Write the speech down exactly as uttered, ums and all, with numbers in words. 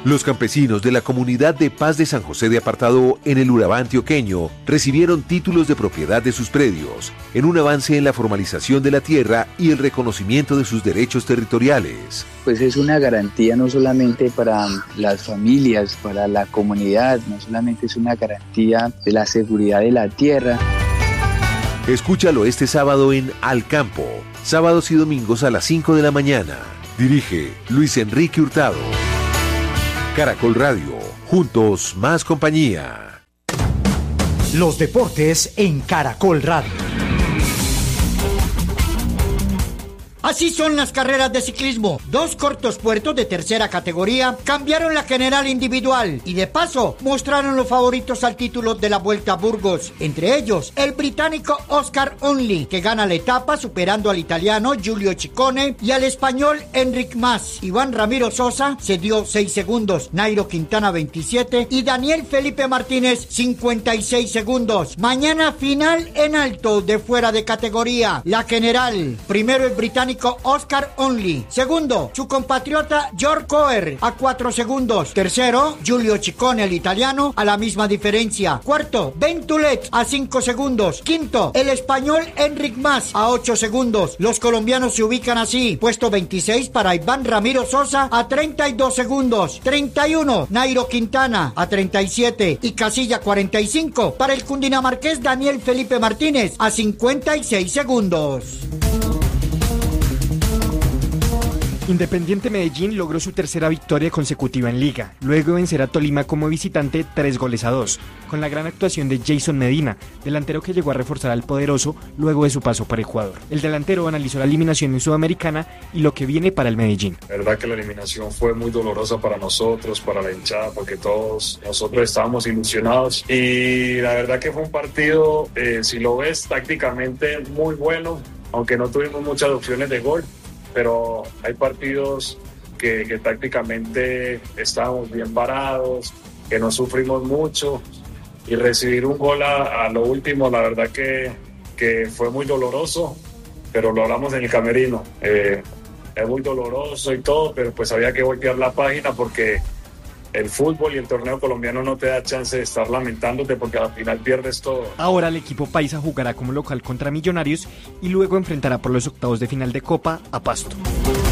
Los campesinos de la comunidad de Paz de San José de Apartado en el Urabá antioqueño recibieron títulos de propiedad de sus predios, en un avance en la formalización de la tierra y el reconocimiento de sus derechos territoriales. Pues es una garantía no solamente para las familias, para la comunidad, no solamente es una garantía de la seguridad de la tierra. Escúchalo este sábado en Al Campo, sábados y domingos a las cinco de la mañana. Dirige Luis Enrique Hurtado. Caracol Radio, juntos más compañía. Los deportes en Caracol Radio. Así son las carreras de ciclismo. Dos cortos puertos de tercera categoría cambiaron la general individual y de paso mostraron los favoritos al título de la Vuelta a Burgos. Entre ellos, el británico Oscar Onley, que gana la etapa superando al italiano Giulio Ciccone y al español Enric Mas. Iván Ramiro Sosa se dio seis segundos, Nairo Quintana veintisiete y Daniel Felipe Martínez cincuenta y seis segundos. Mañana final en alto de fuera de categoría. La general, primero el británico Oscar Onley, segundo su compatriota George Coer a cuatro segundos, tercero Giulio Ciccone el italiano a la misma diferencia, cuarto Ben Toulet a cinco segundos, quinto el español Enric Mas a ocho segundos. Los colombianos se ubican así: puesto veintiséis para Iván Ramiro Sosa a treinta y dos segundos, treinta y uno Nairo Quintana a treinta y siete y casilla cuarenta y cinco para el cundinamarqués Daniel Felipe Martínez a cincuenta y seis segundos. Independiente Medellín logró su tercera victoria consecutiva en Liga, luego de vencer a Tolima como visitante tres goles a dos, con la gran actuación de Jason Medina, delantero que llegó a reforzar al poderoso luego de su paso por Ecuador. El delantero analizó la eliminación en Sudamericana y lo que viene para el Medellín. La verdad que la eliminación fue muy dolorosa para nosotros, para la hinchada, porque todos nosotros estábamos ilusionados y la verdad que fue un partido, eh, si lo ves tácticamente, muy bueno, aunque no tuvimos muchas opciones de gol. Pero hay partidos que, que tácticamente estábamos bien parados, que no sufrimos mucho y recibir un gol a, a lo último, la verdad que, que fue muy doloroso, pero lo hablamos en el camerino. Eh, es muy doloroso y todo, pero pues había que voltear la página porque el fútbol y el torneo colombiano no te da chance de estar lamentándote porque al final pierdes todo. Ahora el equipo paisa jugará como local contra Millonarios y luego enfrentará por los octavos de final de Copa a Pasto.